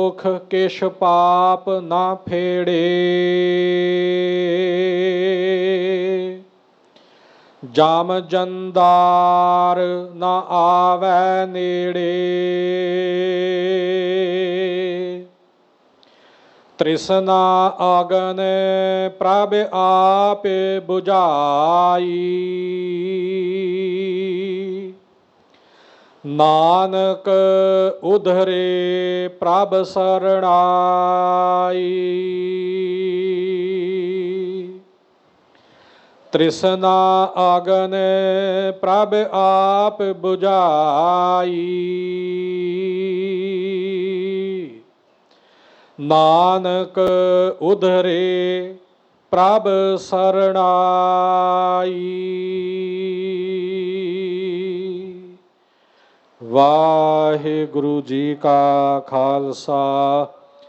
ਦੁਖ ਕਿਛ ਪਾਪ ਨਾ ਫੇੜੇ। ਜਮ ਜੰਦਾਰ ਨਾ ਆਵੈ ਨੇੜੇ। ਤ੍ਰਿਸ਼ਨਾ ਅਗਨ ਪ੍ਰਭ ਆਪ ਬੁਝਾਈ। ਨਾਨਕ ਉਧਰੇ ਪ੍ਰਭ ਸਰਣਾਈ। ਤ੍ਰਿਸ਼ਨਾ ਅਗਨ ਪ੍ਰਭ ਆਪ ਬੁਝਾਈ। ਨਾਨਕ ਉਧਰੇ ਪ੍ਰਭ ਸਰਣਾਈ। ਵਾਹਿਗੁਰੂ ਜੀ ਕਾ ਖਾਲਸਾ